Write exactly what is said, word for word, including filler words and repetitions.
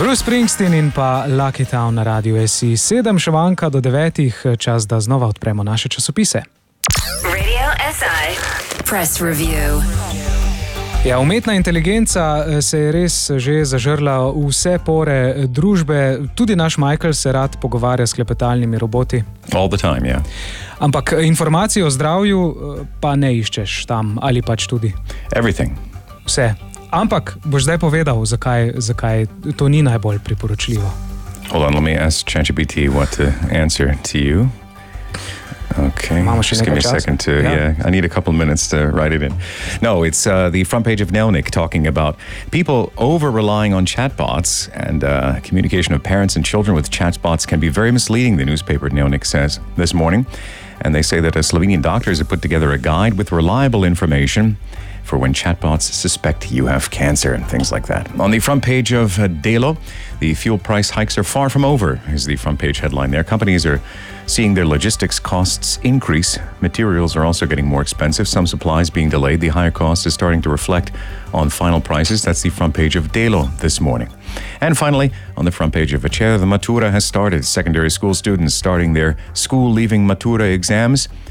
Bruce Springsteen in pa Lucky Town na Radiu S I. Sedem še manjka do devetih, čas, da znova odpremo naše časopise. Radio S I Press Review. Ja, umetna inteligenca se je res že zažrla v vse pore družbe. Tudi naš Michael se rad pogovarja s klepetalnimi roboti. All the time, yeah. Ampak informacije o zdravju pa ne iščeš tam, ali pač tudi? Everything. Vse. Ampak boš zdaj povedal, zakaj, zakaj to ni najbolj priporočljivo. Hold on, let me ask ChatGPT what to answer to you. Okay, just give me a second to, yeah. yeah, I need a couple minutes to write it in. No, it's uh, the front page of Dnevnik talking about people over-relying on chatbots, and uh, communication of parents and children with chatbots can be very misleading, the newspaper Dnevnik says this morning. And they say that uh, Slovenian doctors have put together a guide with reliable information for when chatbots suspect you have cancer and things like that. On the front page of uh, Delo, the fuel price hikes are far from over, is the front page headline there. Companies are seeing their logistics costs increase. Materials are also getting more expensive, some supplies being delayed. The higher cost is starting to reflect on final prices. That's the front page of Delo this morning. And finally, on the front page of Večer, the Matura has started. Secondary school students starting their school-leaving Matura exams.